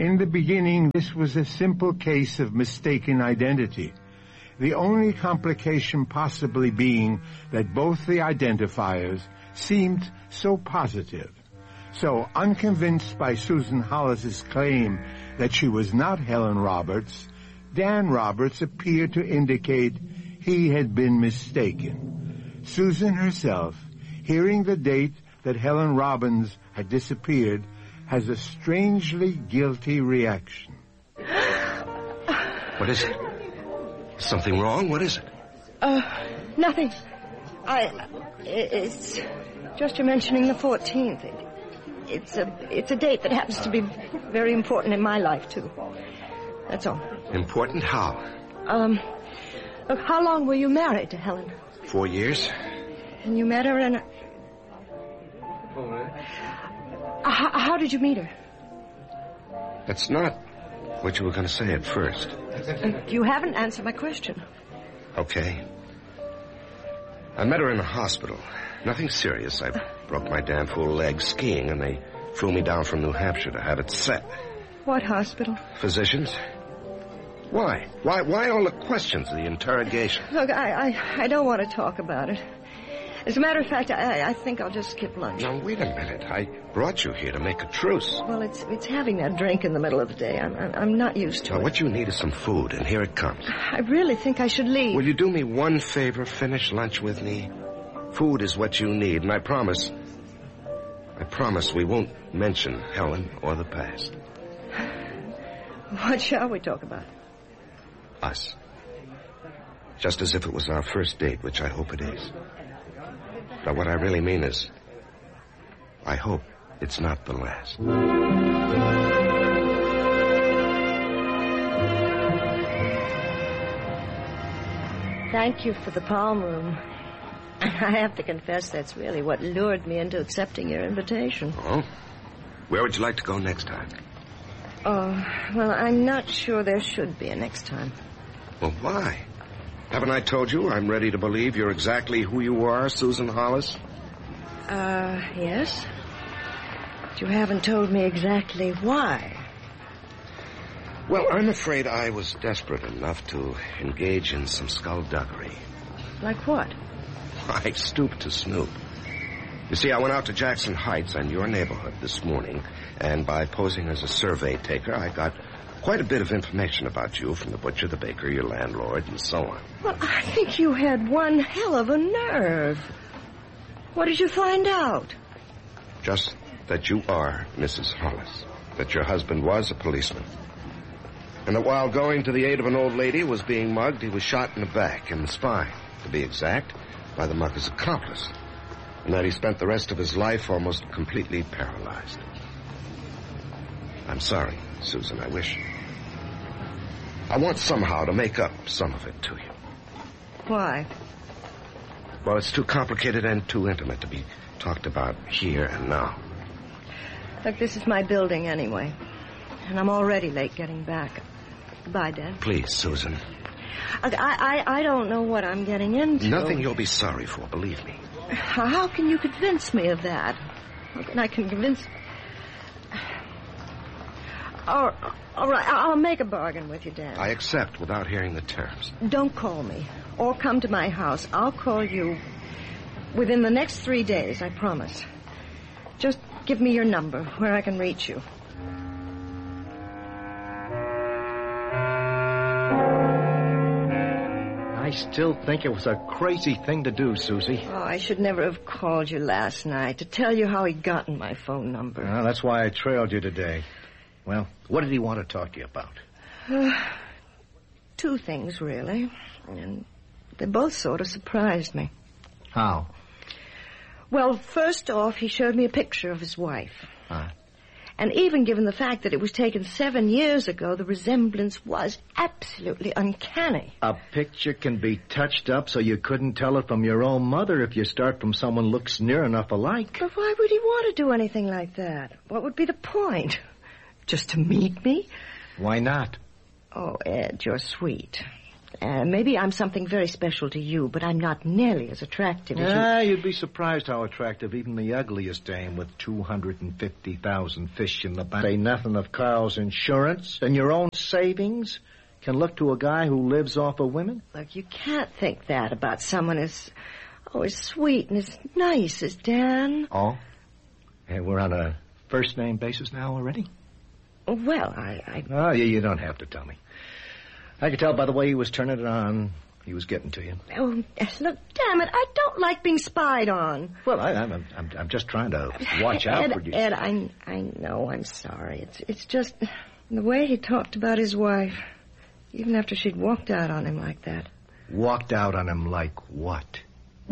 In the beginning, this was a simple case of mistaken identity, the only complication possibly being that both the identifiers seemed so positive. So, unconvinced by Susan Hollis's claim that she was not Helen Roberts, Dan Roberts appeared to indicate he had been mistaken. Susan herself, hearing the date that Helen Robbins had disappeared, has a strangely guilty reaction. What is it? Something wrong? What is it? Nothing. It's just you're mentioning the 14th. It's a date that happens to be very important in my life, too. That's all. Important how? Look, how long were you married to Helen? 4 years. And you met her in How did you meet her? That's not what you were going to say at first. You haven't answered my question. Okay. I met her in the hospital. Nothing serious. I broke my damn fool leg skiing, and they flew me down from New Hampshire to have it set. What hospital? Physicians. Why? Why all the questions, the interrogation? Look, I don't want to talk about it. As a matter of fact, I think I'll just skip lunch. Now, wait a minute. I brought you here to make a truce. Well, it's having that drink in the middle of the day. I'm not used to it. What you need is some food, and here it comes. I really think I should leave. Will you do me one favor? Finish lunch with me. Food is what you need, and I promise we won't mention Helen or the past. What shall we talk about? Us. Just as if it was our first date, which I hope it is. But what I really mean is, I hope it's not the last. Thank you for the palm room. I have to confess that's really what lured me into accepting your invitation. Oh? Where would you like to go next time? Oh, well, I'm not sure there should be a next time. Well, why? Haven't I told you I'm ready to believe you're exactly who you are, Susan Hollis? Yes. But you haven't told me exactly why. Well, I'm afraid I was desperate enough to engage in some skullduggery. Like what? I stooped to snoop. You see, I went out to Jackson Heights and your neighborhood this morning, and by posing as a survey taker, I got quite a bit of information about you from the butcher, the baker, your landlord, and so on. Well, I think you had one hell of a nerve. What did you find out? Just that you are Mrs. Hollis, that your husband was a policeman, and that while going to the aid of an old lady who was being mugged, he was shot in the back, in the spine, to be exact, by the mugger's accomplice, and that he spent the rest of his life almost completely paralyzed. I'm sorry, Susan, I want somehow to make up some of it to you. Why? Well, it's too complicated and too intimate to be talked about here and now. Look, this is my building anyway, and I'm already late getting back. Goodbye, Dad. Please, Susan. I don't know what I'm getting into. Nothing you'll be sorry for, believe me. How can you convince me of that? How can I convince... All right, I'll make a bargain with you, Dan. I accept without hearing the terms. Don't call me or come to my house. I'll call you within the next 3 days, I promise. Just give me your number where I can reach you. I still think it was a crazy thing to do, Susie. Oh, I should never have called you last night to tell you how he'd gotten my phone number. Well, that's why I trailed you today. Well, what did he want to talk to you about? 2 things, really. And they both sort of surprised me. How? Well, first off, he showed me a picture of his wife. And even given the fact that it was taken 7 years ago, the resemblance was absolutely uncanny. A picture can be touched up so you couldn't tell it from your own mother if you start from someone looks near enough alike. But why would he want to do anything like that? What would be the point? Just to meet me? Why not? Oh, Ed, you're sweet. Maybe I'm something very special to you, but I'm not nearly as attractive as you. You'd be surprised how attractive even the ugliest dame with 250,000 fish in the bank. Say nothing of Carl's insurance and your own savings can look to a guy who lives off of women. Look, you can't think that about someone as sweet and as nice as Dan. Oh? And we're on a first-name basis now already? Well, Oh, you don't have to tell me. I could tell by the way he was turning it on. He was getting to you. Oh, look, damn it, I don't like being spied on. Well, I'm just trying to watch out for you. Ed, I know, I'm sorry. It's just the way he talked about his wife, even after she'd walked out on him like that. Walked out on him like what?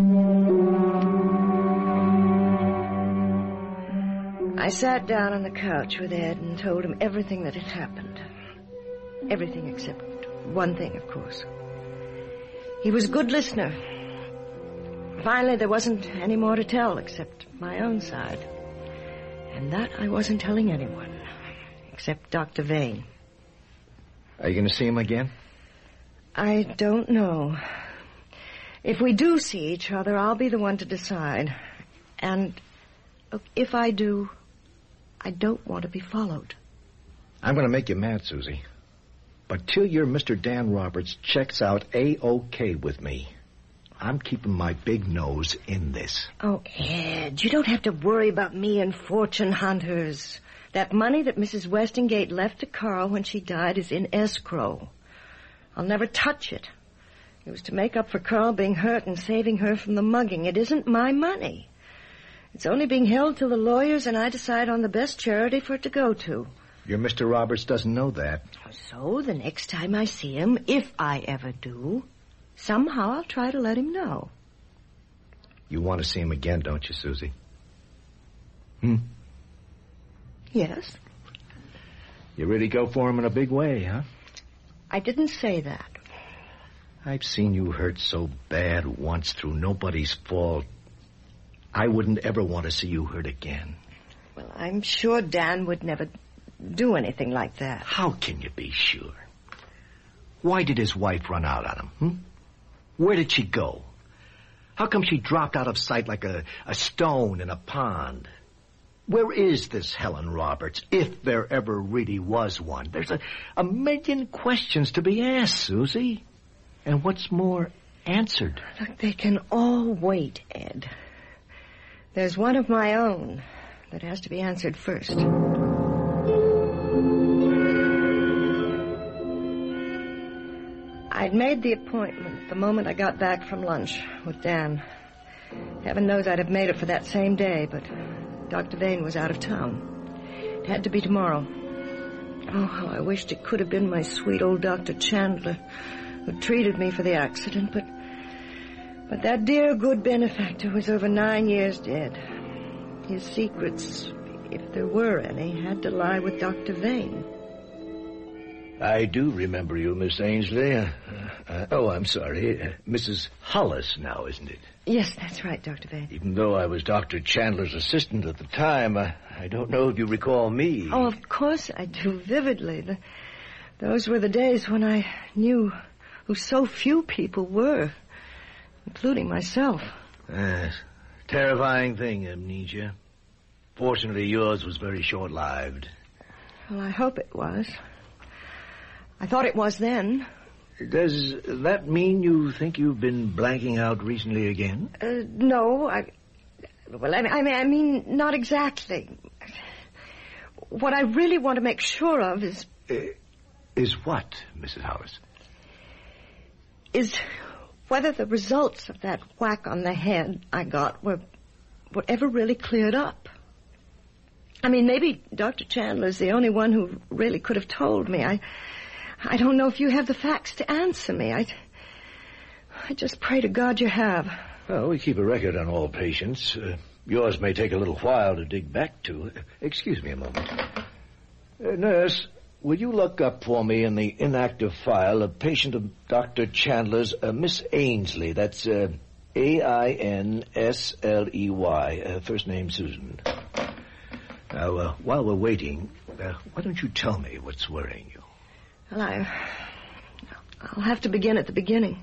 I sat down on the couch with Ed and told him everything that had happened. Everything except one thing, of course. He was a good listener. Finally, there wasn't any more to tell except my own side. And that I wasn't telling anyone, except Dr. Vane. Are you going to see him again? I don't know. If we do see each other, I'll be the one to decide. And look, if I do, I don't want to be followed. I'm going to make you mad, Susie. But till your Mr. Dan Roberts checks out A-OK with me, I'm keeping my big nose in this. Oh, Ed, you don't have to worry about me and fortune hunters. That money that Mrs. Westingate left to Carl when she died is in escrow. I'll never touch it. It was to make up for Carl being hurt and saving her from the mugging. It isn't my money. It's only being held till the lawyers and I decide on the best charity for it to go to. Your Mr. Roberts doesn't know that. So the next time I see him, if I ever do, somehow I'll try to let him know. You want to see him again, don't you, Susie? Yes. You really go for him in a big way, huh? I didn't say that. I've seen you hurt so bad once through nobody's fault. I wouldn't ever want to see you hurt again. Well, I'm sure Dan would never do anything like that. How can you be sure? Why did his wife run out on him? Where did she go? How come she dropped out of sight like a stone in a pond? Where is this Helen Roberts, if there ever really was one? There's a million questions to be asked, Susie. And what's more, answered. Look, they can all wait, Ed. There's one of my own that has to be answered first. I'd made the appointment the moment I got back from lunch with Dan. Heaven knows I'd have made it for that same day, but Dr. Vane was out of town. It had to be tomorrow. Oh, how I wished it could have been my sweet old Dr. Chandler who treated me for the accident, but that dear good benefactor was over 9 years dead. His secrets, if there were any, had to lie with Dr. Vane. I do remember you, Miss Ainsley. I'm sorry. Mrs. Hollis now, isn't it? Yes, that's right, Dr. Vane. Even though I was Dr. Chandler's assistant at the time, I don't know if you recall me. Oh, of course I do, vividly. Those were the days when I knew who so few people were, including myself. Yes. Terrifying thing, amnesia. Fortunately, yours was very short-lived. Well, I hope it was. I thought it was then. Does that mean you think you've been blanking out recently again? No, I mean, not exactly. What I really want to make sure of is... Is what, Mrs. Hollis? Is whether the results of that whack on the head I got were ever really cleared up. I mean, maybe Dr. Chandler's the only one who really could have told me. I don't know if you have the facts to answer me. I just pray to God you have. Well, we keep a record on all patients. Yours may take a little while to dig back to. Excuse me a moment. Nurse, will you look up for me in the inactive file a patient of Dr. Chandler's, Miss Ainsley. That's A-I-N-S-L-E-Y. First name Susan. Now, while we're waiting, why don't you tell me what's worrying you? Well, I'll have to begin at the beginning.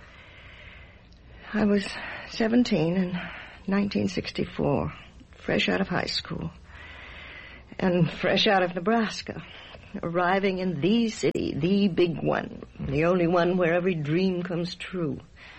I was 17 in 1964, fresh out of high school, and fresh out of Nebraska, arriving in the city, the big one, the only one where every dream comes true.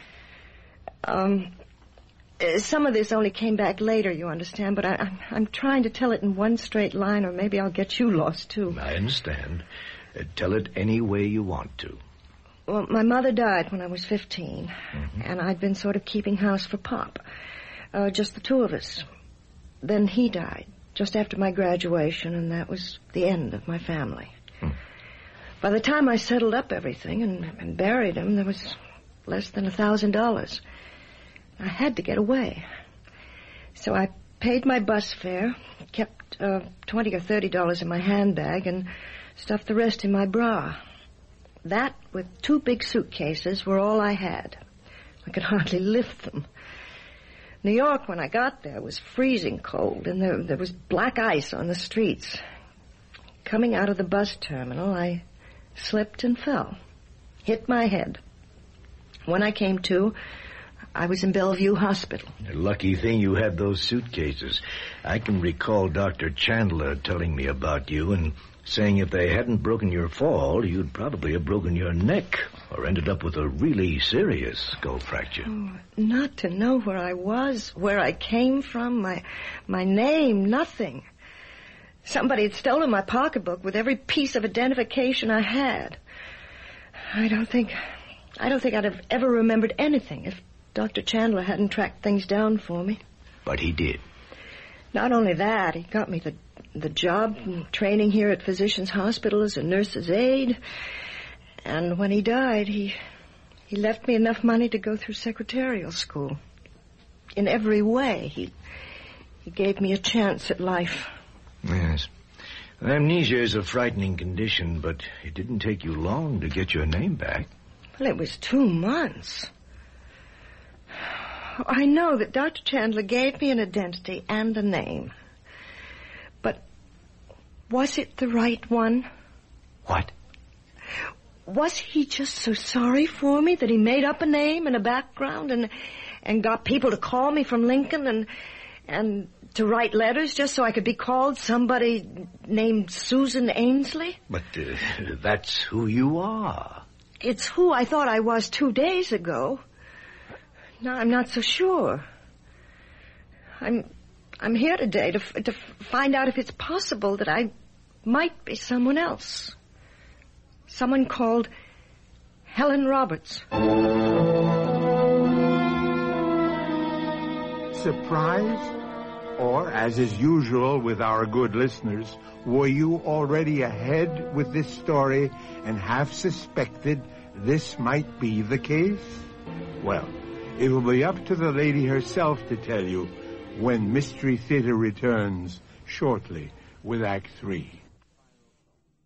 Some of this only came back later, you understand, but I'm trying to tell it in one straight line, or maybe I'll get you lost, too. I understand. Tell it any way you want to. Well, my mother died when I was 15, and I'd been sort of keeping house for Pop, just the two of us. Then he died just after my graduation, and that was the end of my family. By the time I settled up everything and buried him, there was less than $1,000. I had to get away. So I paid my bus fare, kept $20 or $30 in my handbag, and stuffed the rest in my bra. That, with 2 big suitcases, were all I had. I could hardly lift them. New York, when I got there, was freezing cold, and there was black ice on the streets. Coming out of the bus terminal, I slipped and fell, hit my head. When I came to, I was in Bellevue Hospital. A lucky thing you had those suitcases. I can recall Dr. Chandler telling me about you and saying if they hadn't broken your fall, you'd probably have broken your neck or ended up with a really serious skull fracture. Oh, not to know where I was, where I came from, my name, nothing. Somebody had stolen my pocketbook with every piece of identification I had. I don't think I'd have ever remembered anything if Dr. Chandler hadn't tracked things down for me. But he did. Not only that, he got me the job and training here at Physicians Hospital as a nurse's aide. And when he died, he left me enough money to go through secretarial school. In every way, he gave me a chance at life. Yes. Amnesia is a frightening condition, but it didn't take you long to get your name back. Well, it was 2 months. I know that Dr. Chandler gave me an identity and a name. But was it the right one? What? Was he just so sorry for me that he made up a name and a background and got people to call me from Lincoln and to write letters just so I could be called somebody named Susan Ainsley? But that's who you are. It's who I thought I was 2 days ago. No, I'm not so sure. I'm here today to find out if it's possible that I might be someone else. Someone called Helen Roberts. Surprised? Or, as is usual with our good listeners, were you already ahead with this story and half suspected this might be the case? Well, it will be up to the lady herself to tell you when Mystery Theater returns shortly with Act 3.